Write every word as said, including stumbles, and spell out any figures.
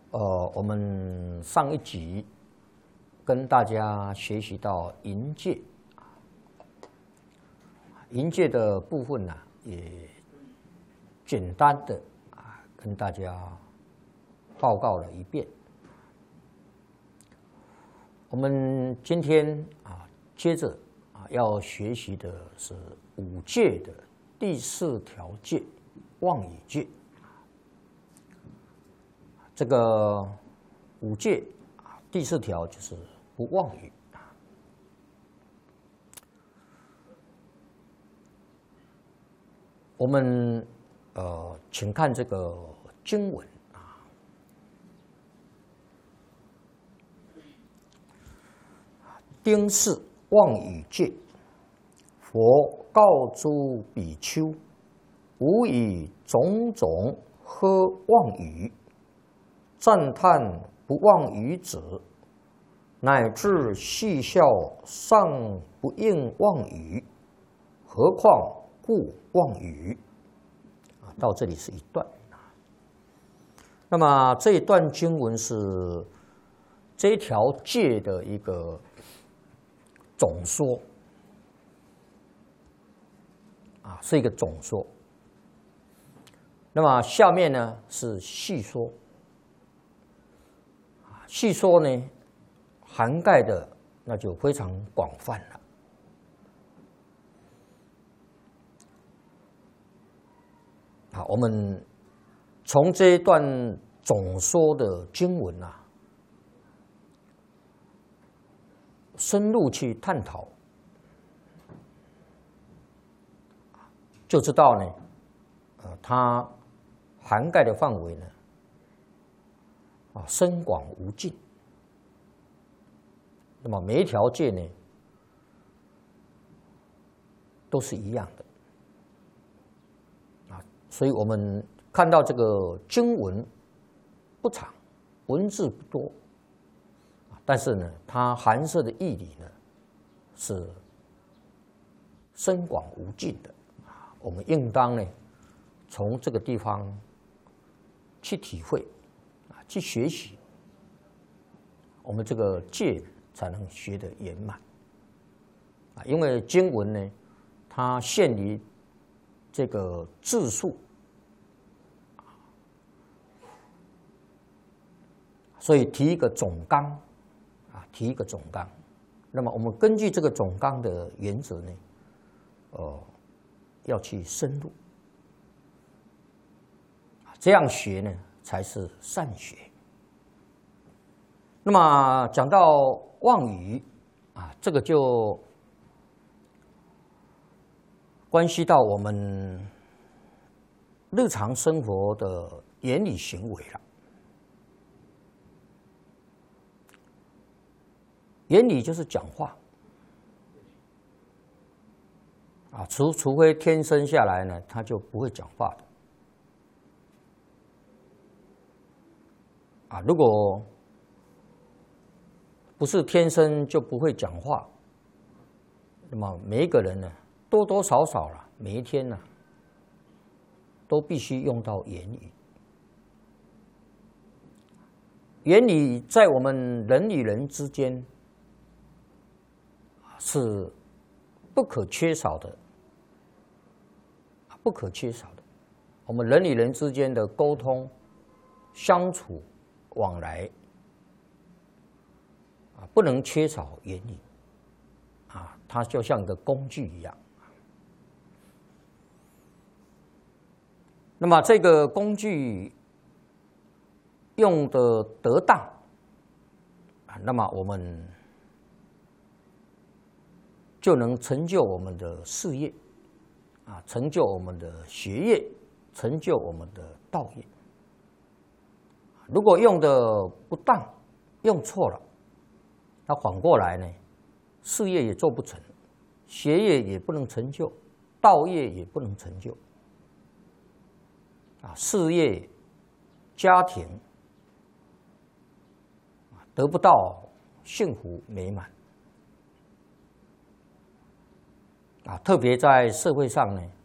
呃，我们上一集跟大家学习到银戒，银戒的部分呢、啊，也简单的啊跟大家报告了一遍。我们今天啊，接着啊要学习的是五戒的第四条戒，妄语戒。这个五戒啊，第四条就是不妄语。我们呃，请看这个经文啊，丁巳妄语戒，佛告诸比丘，吾以种种呵妄语。赞叹不妄语者，乃至戏笑尚不应妄语，何况故妄语？啊，到这里是一段。那么这一段经文是这条戒的一个总说，啊，是一个总说。那么下面呢是细说。细说呢，涵盖的那就非常广泛了。好，我们从这一段总说的经文啊，深入去探讨，就知道呢，呃，它涵盖的范围呢。啊，深广无尽。那么每一条戒呢，都是一样的。啊，所以我们看到这个经文不长，文字不多，但是呢，它含摄的义理呢，是深广无尽的。啊，我们应当呢，从这个地方去体会。去学习，我们这个戒才能学得圆满啊！因为经文呢，它限于这个字数，所以提一个总纲啊，提一个总纲。那么我们根据这个总纲的原则呢，呃，要去深入，这样学呢。才是善学。那么讲到妄语啊，这个就关系到我们日常生活的言语行为了。言语就是讲话啊，除除非天生下来呢，他就不会讲话的。啊，如果不是天生就不会讲话，那么每一个人呢，多多少少了，每一天呢，都必须用到言语。言语在我们人与人之间是不可缺少的，不可缺少的。我们人与人之间的沟通、相处。往来啊，不能缺少言语啊，它就像一个工具一样。那么这个工具用的得当啊，那么我们就能成就我们的事业啊，成就我们的学业，成就我们的道业。如果用的不当，用错了，那反过来呢，事业也做不成，学业也不能成就，道业也不能成就，啊，事业、家庭得不到幸福美满，啊，特别在社会上呢，